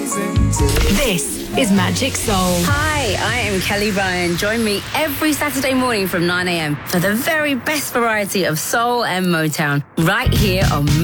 This is Magic Soul. Hi, I am Kelly Ryan. Join me every Saturday morning from 9 a.m. for the very best variety of soul and Motown right here on